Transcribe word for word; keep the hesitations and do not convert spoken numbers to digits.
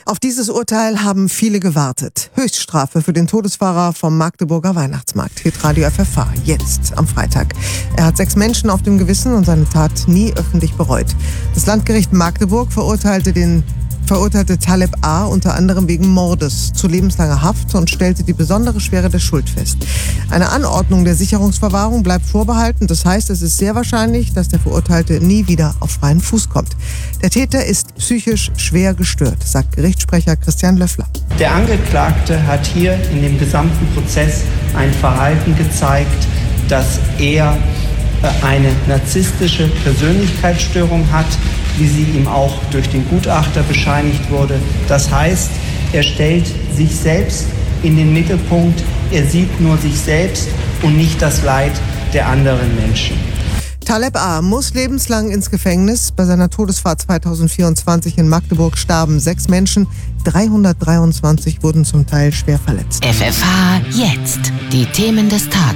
Auf dieses Urteil haben viele gewartet. Höchststrafe für den Todesfahrer vom Magdeburger Weihnachtsmarkt. Hitradio F F H, jetzt am Freitag. Er hat sechs Menschen auf dem Gewissen und seine Tat nie öffentlich bereut. Das Landgericht Magdeburg verurteilte den verurteilte Taleb A. unter anderem wegen Mordes zu lebenslanger Haft und stellte die besondere Schwere der Schuld fest. Eine Anordnung der Sicherungsverwahrung bleibt vorbehalten. Das heißt, es ist sehr wahrscheinlich, dass der Verurteilte nie wieder auf freien Fuß kommt. Der Täter ist psychisch schwer gestört, sagt Gerichtssprecher Christian Löffler. Der Angeklagte hat hier in dem gesamten Prozess ein Verhalten gezeigt, dass er eine narzisstische Persönlichkeitsstörung hat, wie sie ihm auch durch den Gutachter bescheinigt wurde. Das heißt, er stellt sich selbst in den Mittelpunkt, er sieht nur sich selbst und nicht das Leid der anderen Menschen. Taleb A. muss lebenslang ins Gefängnis. Bei seiner Todesfahrt zweitausendvierundzwanzig in Magdeburg starben sechs Menschen, dreihundertdreiundzwanzig wurden zum Teil schwer verletzt. F F H jetzt. Die Themen des Tages.